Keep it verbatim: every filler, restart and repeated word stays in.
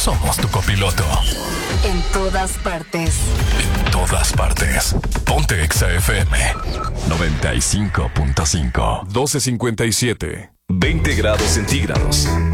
somos tu copiloto. En todas partes. En todas partes. Ponte Exa F M noventa y cinco punto cinco. doce cincuenta y siete. veinte grados centígrados.